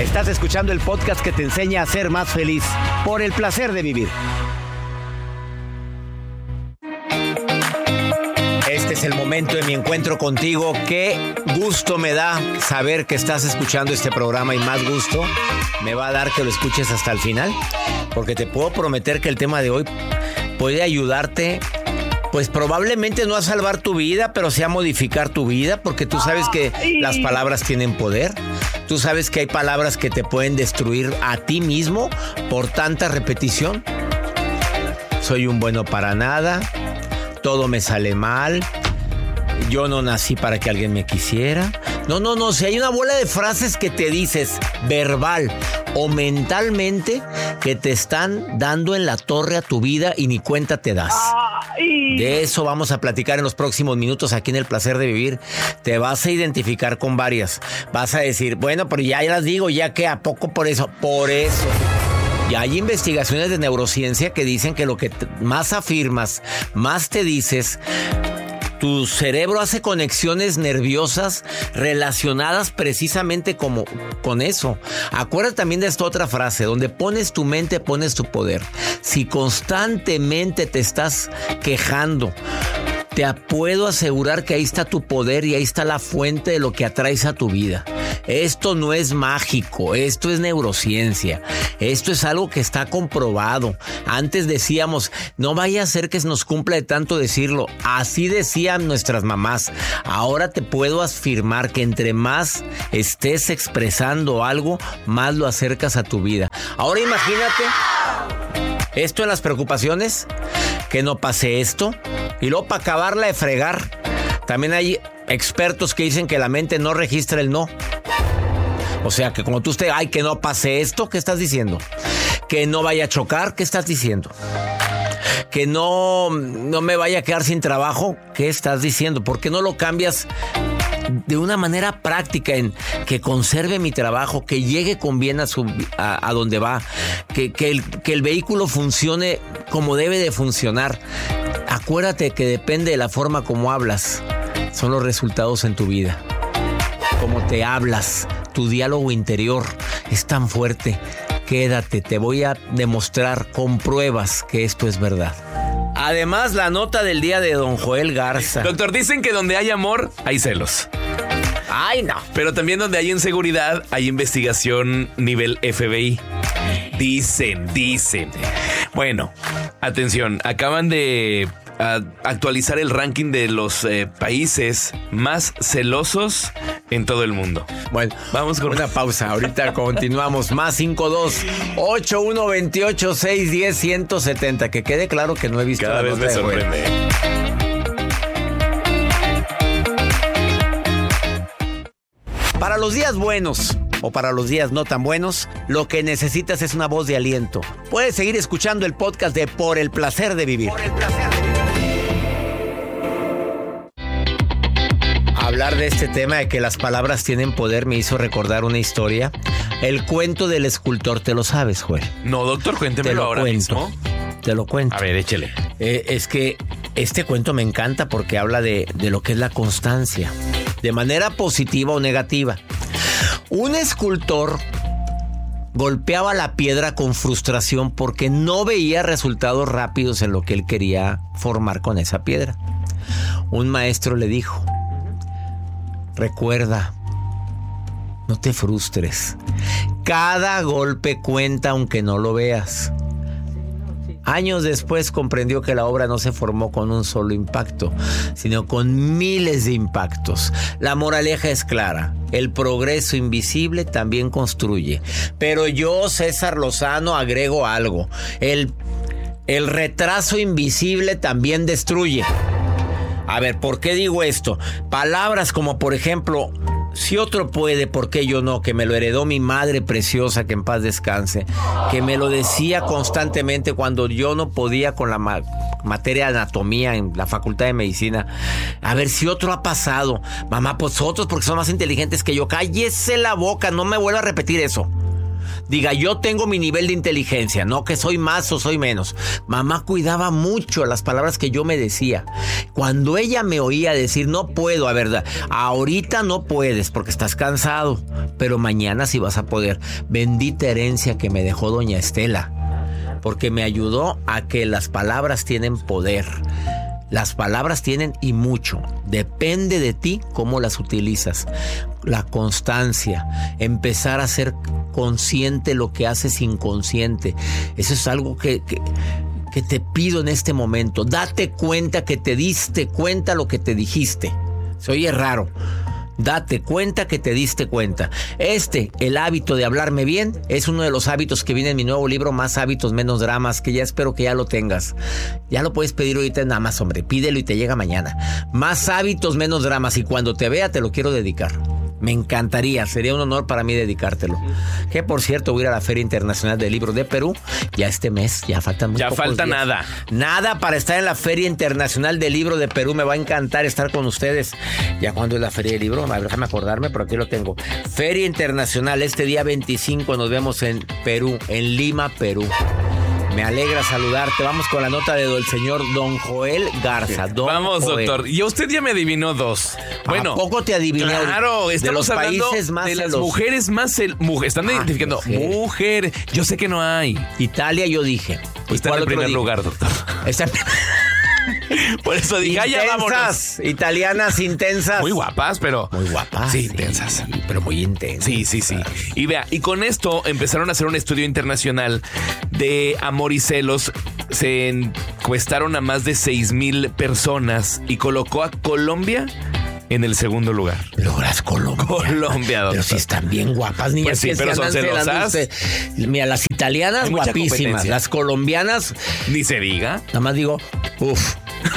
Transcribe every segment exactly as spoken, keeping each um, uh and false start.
Estás escuchando el podcast que te enseña a ser más feliz por el placer de vivir. Este es el momento de mi encuentro contigo. Qué gusto me da saber que estás escuchando este programa y más gusto me va a dar que lo escuches hasta el final, porque te puedo prometer que el tema de hoy puede ayudarte, pues probablemente no a salvar tu vida, pero sí a modificar tu vida, porque tú sabes que las palabras tienen poder. Tú sabes que hay palabras que te pueden destruir a ti mismo por tanta repetición. Soy un bueno para nada. Todo me sale mal. Yo no nací para que alguien me quisiera. No, no, no. Si hay una bola de frases que te dices verbal o mentalmente que te están dando en la torre a tu vida y ni cuenta te das. De eso vamos a platicar en los próximos minutos aquí en El Placer de Vivir. Te vas a identificar con varias. Vas a decir, bueno, pero ya las digo, ya que a poco por eso. Por eso. Y hay investigaciones de neurociencia que dicen que lo que más afirmas, más te dices, tu cerebro hace conexiones nerviosas relacionadas precisamente como con eso. Acuérdate también de esta otra frase, donde pones tu mente, pones tu poder. Si constantemente te estás quejando, te puedo asegurar que ahí está tu poder y ahí está la fuente de lo que atraes a tu vida. Esto no es mágico, esto es neurociencia, esto es algo que está comprobado. Antes decíamos, no vaya a ser que se nos cumpla de tanto decirlo, así decían nuestras mamás. Ahora te puedo afirmar que entre más estés expresando algo, más lo acercas a tu vida. Ahora imagínate esto en las preocupaciones, que no pase esto, y luego para acabarla de fregar, también hay expertos que dicen que la mente no registra el no. O sea, que como tú estés, ay, que no pase esto, ¿qué estás diciendo? Que no vaya a chocar, ¿qué estás diciendo? Que no, no me vaya a quedar sin trabajo, ¿qué estás diciendo? ¿Por qué no lo cambias de una manera práctica en que conserve mi trabajo, que llegue con bien a, su, a, a donde va, que, que, el, que el vehículo funcione como debe de funcionar? Acuérdate que depende de la forma como hablas, son los resultados en tu vida. Cómo te hablas, tu diálogo interior es tan fuerte. Quédate, te voy a demostrar con pruebas que esto es verdad. Además, la nota del día de don Joel Garza. Doctor, dicen que donde hay amor, hay celos. Ay, no. Pero también donde hay inseguridad, hay investigación nivel F B I. Dicen, dicen. Bueno, atención, acaban de uh, actualizar el ranking de los eh, países más celosos en todo el mundo. Bueno, vamos con una pausa. Ahorita continuamos. Más cinco dos ocho uno veintiocho seis diez ciento setenta. Que quede claro que no he visto Cada la vez nota me de sorprende. Para los días buenos o para los días no tan buenos, lo que necesitas es una voz de aliento. Puedes seguir escuchando el podcast de Por el Placer de Vivir. Por el placer de vivir. Hablar de este tema de que las palabras tienen poder me hizo recordar una historia. El cuento del escultor, ¿te lo sabes, Joel? No, doctor, cuéntemelo Te lo ahora cuento. mismo. Te lo cuento. A ver, échele. Eh, es que este cuento me encanta porque habla de, de lo que es la constancia, de manera positiva o negativa. Un escultor golpeaba la piedra con frustración porque no veía resultados rápidos en lo que él quería formar con esa piedra. Un maestro le dijo: recuerda, no te frustres. Cada golpe cuenta aunque no lo veas. Años después comprendió que la obra no se formó con un solo impacto, sino con miles de impactos. La moraleja es clara: el progreso invisible también construye. Pero yo, César Lozano, agrego algo: el, el retraso invisible también destruye. A ver, ¿por qué digo esto? Palabras como, por ejemplo, si otro puede, ¿por qué yo no? Que me lo heredó mi madre preciosa, que en paz descanse, que me lo decía constantemente cuando yo no podía con la ma- materia de anatomía en la Facultad de Medicina. A ver, si otro ha pasado. Mamá, pues otros porque son más inteligentes que yo. Cállese la boca, no me vuelva a repetir eso. diga, yo tengo mi nivel de inteligencia, no que soy más o soy menos. Mamá cuidaba mucho las palabras que yo me decía. Cuando ella me oía decir, no puedo, a verdad, ahorita no puedes porque estás cansado, pero mañana sí vas a poder. Bendita herencia que me dejó doña Estela, porque me ayudó a que las palabras tienen poder. Las palabras tienen y mucho. Depende de ti cómo las utilizas. La constancia, empezar a ser consciente lo que haces inconsciente. Eso es algo que, que, que te pido en este momento. Date cuenta que te diste cuenta lo que te dijiste. Se oye raro. Date cuenta que te diste cuenta. Este, el hábito de hablarme bien, es uno de los hábitos que viene en mi nuevo libro, Más hábitos, menos dramas, que ya espero que ya lo tengas. Ya lo puedes pedir ahorita en Amazon, hombre. Pídelo y te llega mañana. Más hábitos, menos dramas. Y cuando te vea, te lo quiero dedicar. Me encantaría, sería un honor para mí dedicártelo. Que por cierto, voy a ir a la Feria Internacional del Libro de Perú ya este mes, ya faltan muy Ya pocos falta días. nada. Nada para estar en la Feria Internacional del Libro de Perú. Me va a encantar estar con ustedes. ¿Ya cuándo es la Feria del Libro? Déjame acordarme, pero aquí lo tengo. Feria Internacional, este día veinticinco nos vemos en Perú, en Lima, Perú. Me alegra saludarte. Vamos con la nota del señor Don Joel Garza. Don Vamos, Joel. doctor. Y usted ya me adivinó dos. Bueno, ¿a poco te adiviné? Claro, de estamos los hablando países más de las celosos. mujeres más cel mujer, están Ah, identificando mujer. mujer. Yo sé que no hay. Italia, yo dije. ¿Y Está en cuál el otro primer dije? lugar, doctor. Está en... Por eso dije, "Ah, ya vámonos". Intensas, italianas intensas. Muy guapas, pero Muy guapas. Sí, intensas. Sí, pero muy intensas. Sí, sí, sí. Y vea, y con esto empezaron a hacer un estudio internacional de amor y celos. Se encuestaron a más de seis mil personas y colocó a Colombia en el segundo lugar. Logras Colombia. Colombia, doctor. Pero si están bien guapas, niñas. Pues sí, que se pero son andan celando celosas. usted. Mira, las italianas Hay mucha guapísimas. competencia. Las colombianas, Ni se diga. nada más digo, uff.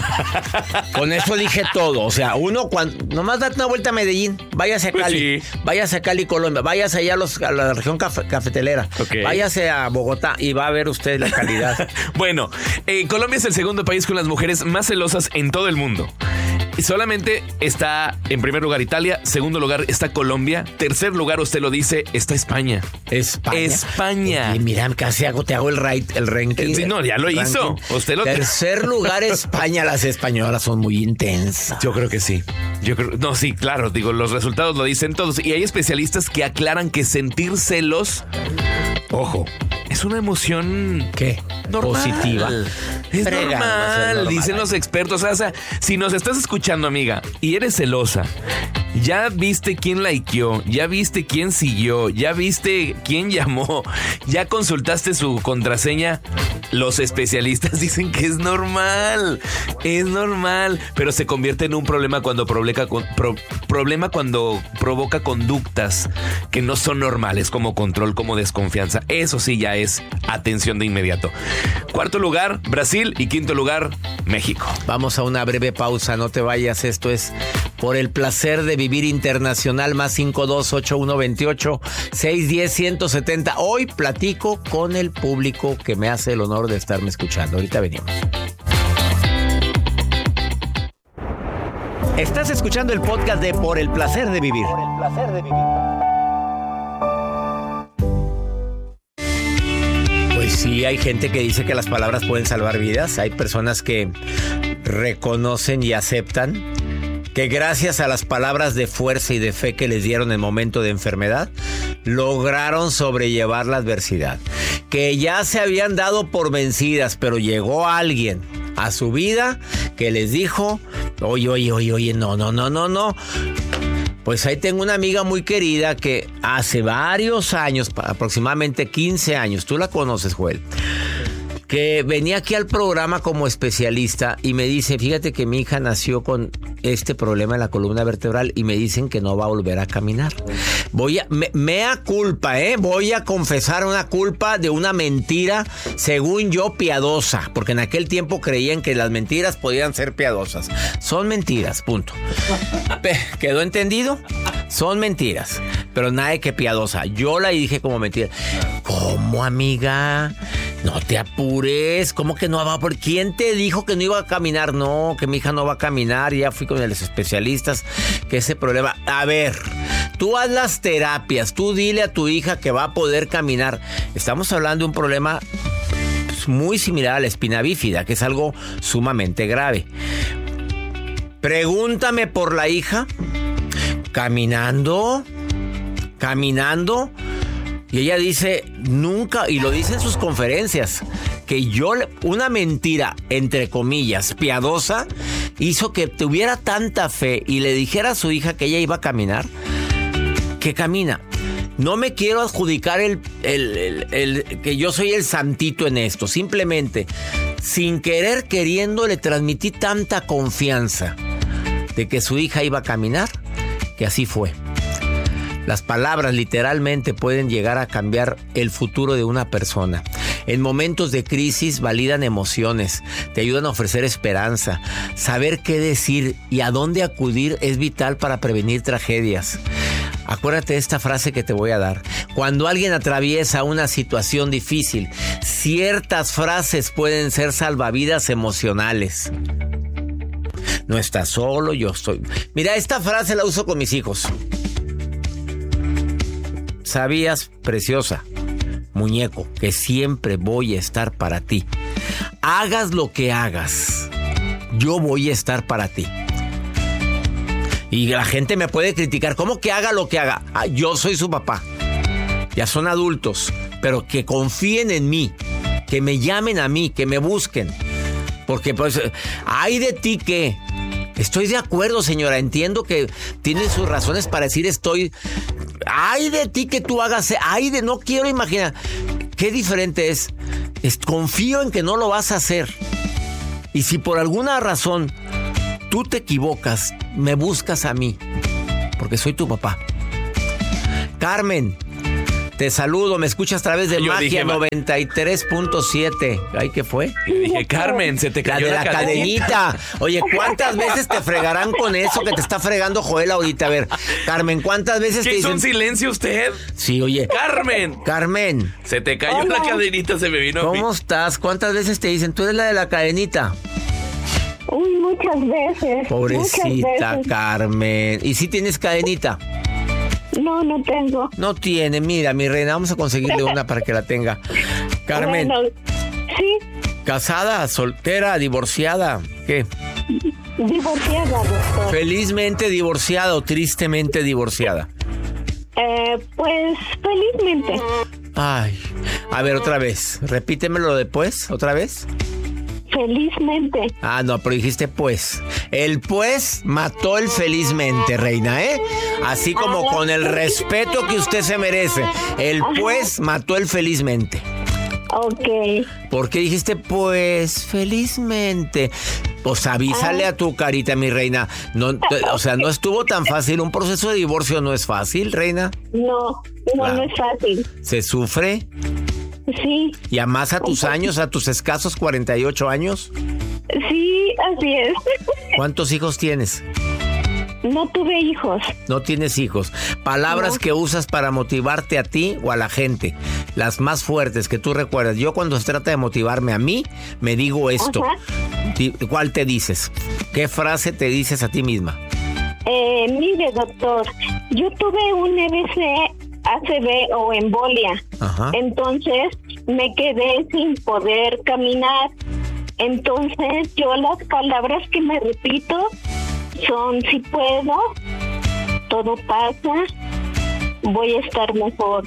Con eso dije todo. O sea, uno cuando nomás date una vuelta a Medellín, váyase a Pues Cali, sí. váyase a Cali, Colombia, váyase allá a, los, a la región cafe- cafetelera, Ok. váyase a Bogotá y va a ver usted la calidad. Bueno, eh, Colombia es el segundo país con las mujeres más celosas en todo el mundo. Y solamente está en primer lugar Italia, segundo lugar está Colombia, tercer lugar, usted lo dice, está España. España. España. Y mira, casi hago, te hago el, right, el ranking. Sí, no, ya lo ranking. hizo. Usted lo- Tercer lugar España. Las españolas son muy intensas. Yo creo que sí. Yo creo, no, sí, claro, digo, los resultados lo dicen todos. Y hay especialistas que aclaran que sentir celos, ojo, es una emoción ¿Qué? normal. Positiva. Es Frega, va a ser normal, normal. dicen los expertos. O sea, si nos estás escuchando, amiga, y eres celosa, ya viste quién likeó, ya viste quién siguió, ya viste quién llamó, ya consultaste su contraseña. Los especialistas dicen que es normal, es normal, pero se convierte en un problema cuando provoca, pro, problema cuando provoca conductas que no son normales, como control, como desconfianza. Eso sí ya es atención de inmediato. Cuarto lugar, Brasil, y quinto lugar, México. Vamos a una breve pausa, no te vayas. Esto es Por el Placer de Vivir Internacional, más cinco dos ocho uno dos ocho seis uno cero uno siete cero. Hoy platico con el público que me hace el honor de estarme escuchando. Ahorita venimos. Estás escuchando el podcast de Por el Placer de Vivir. Por el Placer de Vivir. Pues sí, hay gente que dice que las palabras pueden salvar vidas. Hay personas que reconocen y aceptan que gracias a las palabras de fuerza y de fe que les dieron en el momento de enfermedad, lograron sobrellevar la adversidad. Que ya se habían dado por vencidas, pero llegó alguien a su vida que les dijo, oye, oye, oye, oye, no, no, no, no, no. Pues ahí tengo una amiga muy querida que hace varios años, aproximadamente quince años, tú la conoces, Joel, que venía aquí al programa como especialista y me dice, fíjate que mi hija nació con este problema en la columna vertebral y me dicen que no va a volver a caminar. Voy a, me, mea culpa, ¿eh? Voy a confesar una culpa de una mentira, según yo, piadosa, porque en aquel tiempo creían que las mentiras podían ser piadosas. Son mentiras, punto. ¿Quedó entendido? Son mentiras, pero nada que piadosa. Yo la dije como mentira. ¿Cómo, amiga? No te apures, ¿cómo que no va a? ¿Por quién te dijo que no iba a caminar? No, que mi hija no va a caminar, ya fui con los especialistas, que ese problema... A ver, Tú haz las terapias, tú dile a tu hija que va a poder caminar. Estamos hablando de un problema pues, muy similar a la espina bífida, que es algo sumamente grave. Pregúntame por la hija. Caminando, caminando. Y ella dice, nunca, y lo dice en sus conferencias, que yo, una mentira, entre comillas, piadosa, hizo que tuviera tanta fe y le dijera a su hija que ella iba a caminar, que camina. No me quiero adjudicar el, el, el, el que yo soy el santito en esto. Simplemente, sin querer, queriendo, le transmití tanta confianza de que su hija iba a caminar, que así fue. Las palabras literalmente pueden llegar a cambiar el futuro de una persona. En momentos de crisis validan emociones, te ayudan a ofrecer esperanza. Saber qué decir y a dónde acudir es vital para prevenir tragedias. Acuérdate de esta frase que te voy a dar. Cuando alguien atraviesa una situación difícil, ciertas frases pueden ser salvavidas emocionales. No estás solo, yo estoy... Mira, esta frase la uso con mis hijos. Sabías, preciosa, muñeco, que siempre voy a estar para ti. Hagas lo que hagas, yo voy a estar para ti. Y la gente me puede criticar. ¿Cómo que haga lo que haga? Ah, yo soy su papá. Ya son adultos, pero que confíen en mí, que me llamen a mí, que me busquen. Porque pues, ay de ti que... Estoy de acuerdo, señora. Entiendo que tiene sus razones para decir estoy... Ay de ti que tú hagas... Ay de... No quiero imaginar. Qué diferente es. es. Confío en que no lo vas a hacer. Y si por alguna razón tú te equivocas, me buscas a mí. Porque soy tu papá. Carmen, te saludo. Me escuchas a través de Yo Magia dije, noventa y tres punto siete. Ay, ¿qué fue? Yo dije, Carmen, se te La cayó de la, la cadenita. cadenita. Oye, ¿cuántas veces te fregarán con eso que te está fregando Joel ahorita? A ver, Carmen, ¿cuántas veces ¿Qué te hizo dicen? un silencio usted? Sí, oye. Carmen. Carmen. Se te cayó Hola. La cadenita, se me vino. ¿Cómo estás? ¿Cuántas veces te dicen? Tú eres la de la cadenita. Uy, muchas veces. Pobrecita muchas veces. Carmen. ¿Y si tienes cadenita? No, no tengo. No tiene. Mira, mi reina, vamos a conseguirle una para que la tenga. Carmen. Bueno, sí. ¿Casada, soltera, divorciada? ¿Qué? Divorciada, doctor. ¿Felizmente divorciada o tristemente divorciada? Eh, pues, felizmente. Ay, a ver, otra vez. Repítemelo después, otra vez. Felizmente. Ah, no, pero dijiste pues. El pues mató el felizmente, reina, ¿eh? Así como con el respeto que usted se merece. El pues mató el felizmente. Ok. ¿Por qué dijiste pues felizmente? Pues avísale a tu carita, mi reina. No, o sea, no estuvo tan fácil. Un proceso de divorcio no es fácil, reina. No, no, Ah. no es fácil. ¿Se sufre? Sí. ¿Y a más a tus años, a tus escasos cuarenta y ocho años? Sí, así es. ¿Cuántos hijos tienes? No tuve hijos. No tienes hijos. Palabras No. que usas para motivarte a ti o a la gente. Las más fuertes que tú recuerdas. Yo cuando se trata de motivarme a mí, me digo esto. Ajá. Di- ¿Cuál te dices? ¿Qué frase te dices a ti misma? Eh, mire, doctor, yo tuve un E B C, A C V o embolia. Ajá. Entonces me quedé sin poder caminar. Entonces yo las palabras que me repito son: si puedo, todo pasa, voy a estar mejor.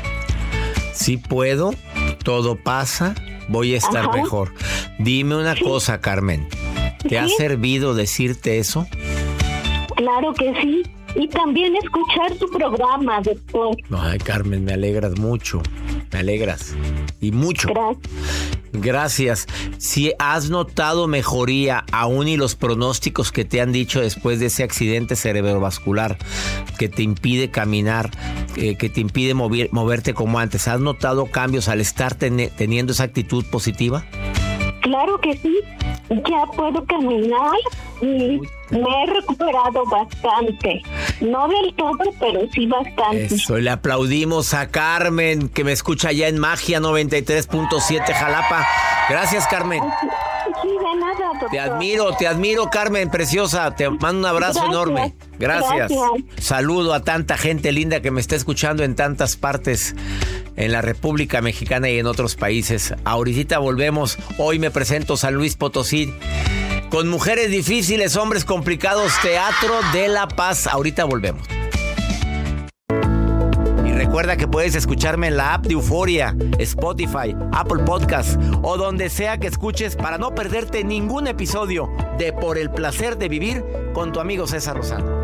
Si puedo, todo pasa, voy a estar Ajá. mejor. Dime una Sí. cosa, Carmen. ¿Te ha Sí. servido decirte eso? Claro que sí. Y también escuchar su programa, doctor. Ay, Carmen, me alegras mucho. Me alegras. Y mucho. Gracias. Gracias. Si has notado mejoría aún y los pronósticos que te han dicho después de ese accidente cerebrovascular que te impide caminar, eh, que te impide mover, moverte como antes, ¿has notado cambios al estar ten- teniendo esa actitud positiva? Claro que sí. Ya puedo caminar y me he recuperado bastante. No del todo, pero sí bastante. Eso, le aplaudimos a Carmen, que me escucha allá en Magia noventa y tres punto siete Jalapa. Gracias, Carmen. Sí, de nada. doctor. Te admiro, te admiro, Carmen, preciosa. Te mando un abrazo Gracias, enorme. Gracias. gracias. Saludo a tanta gente linda que me está escuchando en tantas partes en la República Mexicana y en otros países. Ahorita volvemos. Hoy me presento San Luis Potosí. Con mujeres difíciles, hombres complicados, Teatro de la Paz. Ahorita volvemos. Recuerda que puedes escucharme en la app de Euforia, Spotify, Apple Podcast o donde sea que escuches para no perderte ningún episodio de Por el Placer de Vivir con tu amigo César Lozano.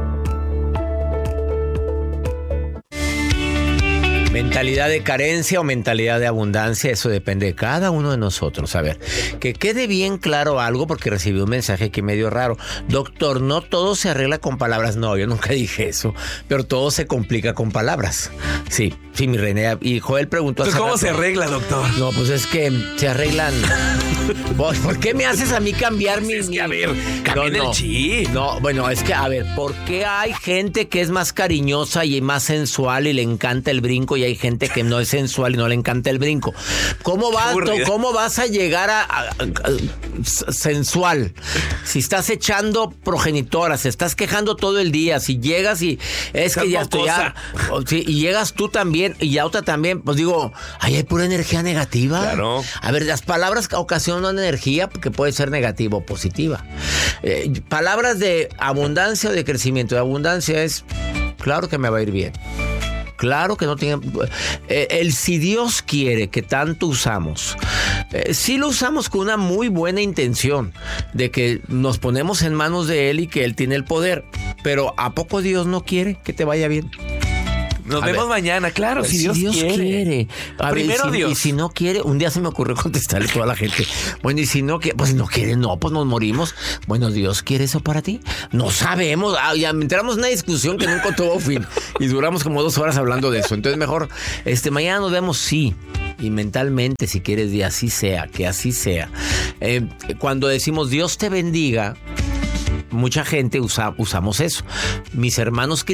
Mentalidad de carencia o mentalidad de abundancia, eso depende de cada uno de nosotros. A ver, que quede bien claro algo porque recibí un mensaje que medio raro. Doctor, no todo se arregla con palabras. No, yo nunca dije eso, pero todo se complica con palabras. Sí, sí, mi reina. Y Joel preguntó hace ¿Cómo rato, se arregla, doctor? No, pues es que se arreglan. ¿Por qué me haces a mí cambiar mi... Es que, a mi... ver, cambien no, el chip. No, bueno, es que, a ver, ¿por qué hay gente que es más cariñosa y más sensual y le encanta el brinco y hay gente que no es sensual y no le encanta el brinco? ¿Cómo vas, ¿cómo vas a llegar a, a, a, a sensual? Si estás echando progenitoras, se estás quejando todo el día, si llegas y es Esa que ya estoy ya, sí, y llegas tú también y ya otra también, pues digo, ahí hay pura energía negativa. Claro. A ver, las palabras ocasionan energía que puede ser negativa o positiva. Eh, palabras de abundancia o de crecimiento. De abundancia es, claro que me va a ir bien. Claro que no tiene... Eh, el si Dios quiere, que tanto usamos, eh, sí lo usamos con una muy buena intención de que nos ponemos en manos de Él y que Él tiene el poder. Pero ¿a poco Dios no quiere que te vaya bien? Nos A vemos ver, mañana, claro, si, si Dios, Dios quiere. quiere. A Primero ver, y si, Dios. Y si no quiere, un día se me ocurrió contestarle a toda la gente. Bueno, y si no quiere, pues no quiere, no, pues nos morimos. Bueno, ¿Dios quiere eso para ti? No sabemos. Ah, ya entramos en una discusión que nunca tuvo fin. Y duramos como dos horas hablando de eso. Entonces mejor, este, mañana nos vemos, sí. Y mentalmente, si quieres, de así sea, que así sea. Eh, cuando decimos Dios te bendiga, mucha gente usa, usamos eso. Mis hermanos